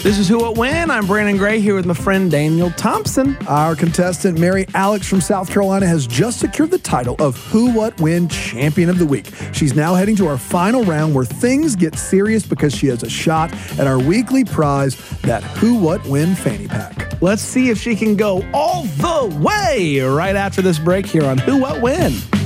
This is Who What When. I'm Brandon Gray here with my friend Daniel Thompson. Our contestant, Mary Alex from South Carolina, has just secured the title of Who What When Champion of the Week. She's now heading to our final round where things get serious because she has a shot at our weekly prize, that Who What When fanny pack. Let's see if she can go all the way right after this break here on Who What When.